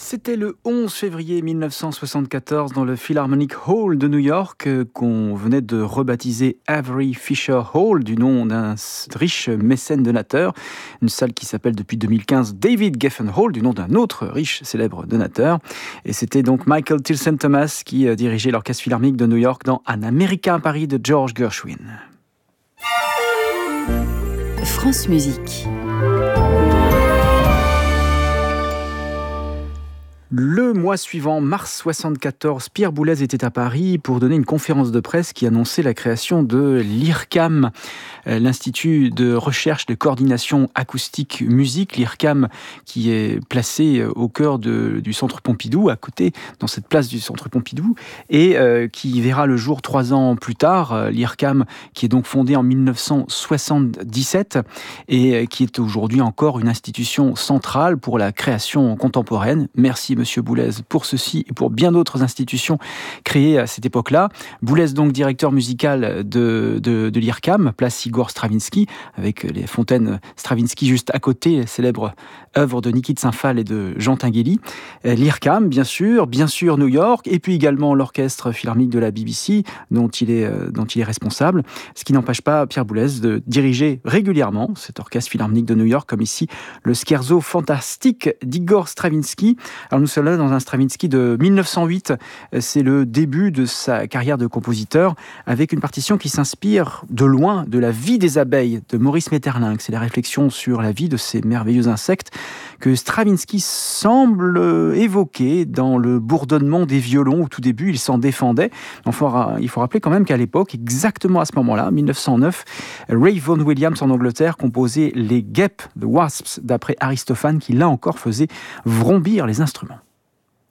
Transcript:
C'était le 11 février 1974 dans le Philharmonic Hall de New York qu'on venait de rebaptiser Avery Fisher Hall du nom d'un riche mécène donateur. Une salle qui s'appelle depuis 2015 David Geffen Hall du nom d'un autre riche célèbre donateur. Et c'était donc Michael Tilson Thomas qui dirigeait l'orchestre philharmonique de New York dans Un Américain à Paris de George Gershwin. France Musique. Le mois suivant, mars 1974, Pierre Boulez était à Paris pour donner une conférence de presse qui annonçait la création de l'IRCAM, l'Institut de recherche de coordination acoustique musique, l'IRCAM qui est placé au cœur du Centre Pompidou, à côté, dans cette place du Centre Pompidou, et qui verra le jour 3 ans plus tard, l'IRCAM qui est donc fondé en 1977 et qui est aujourd'hui encore une institution centrale pour la création contemporaine. Merci Monsieur Boulez pour ceci et pour bien d'autres institutions créées à cette époque-là. Boulez donc directeur musical de l'IRCAM, place Igor Stravinsky, avec les fontaines Stravinsky juste à côté, célèbre œuvre de Niki Tsingfal et de Jean Tinguely. L'IRCAM, bien sûr New York, et puis également l'orchestre philharmonique de la BBC, dont il est responsable. Ce qui n'empêche pas Pierre Boulez de diriger régulièrement cet orchestre philharmonique de New York, comme ici le Scherzo fantastique d'Igor Stravinsky. Alors nous sommes là dans un Stravinsky de 1908. C'est le début de sa carrière de compositeur, avec une partition qui s'inspire de loin de la vie des abeilles de Maurice Maeterlinck. C'est la réflexion sur la vie de ces merveilleux insectes que Stravinsky semble évoquer dans le bourdonnement des violons. Au tout début, il s'en défendait. Enfin, il faut rappeler quand même qu'à l'époque, exactement à ce moment-là, 1909, Ray Vaughan Williams en Angleterre composait les Guêpes, The Wasps, d'après Aristophane, qui là encore faisait vrombir les instruments.